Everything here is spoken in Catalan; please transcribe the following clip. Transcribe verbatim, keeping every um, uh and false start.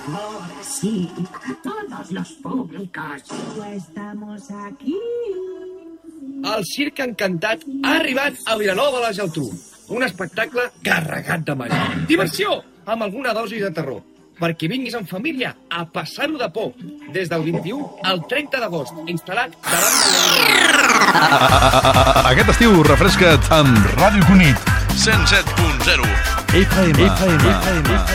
Ahora sí, todos los públicos. Estamos aquí. El Circ Encantat ha arribat a Vilanova de la Geltrú. Un espectacle carregat de màgia. Diversió, amb alguna dosi de terror. Perquè vinguis en família a passar-ho de por. Des del vint-i-u al trenta d'agost, instal·lat davant de la... Aquest estiu refresca't amb Ràdio Cunit. cent set punt zero F M.